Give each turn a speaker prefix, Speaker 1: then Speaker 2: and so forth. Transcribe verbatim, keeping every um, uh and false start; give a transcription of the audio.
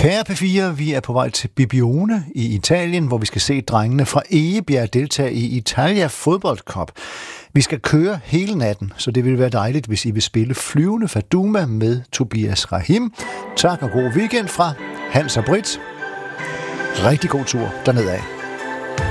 Speaker 1: Kære P fire, vi er på vej til Bibione i Italien, hvor vi skal se drengene fra Egebjerg deltage i Italia Fodbold Cup. Vi skal køre hele natten, så det vil være dejligt, hvis I vil spille Flyvende Faduma med Tobias Rahim. Tak og god weekend fra Hans og Britt. Rigtig god tur dernedad.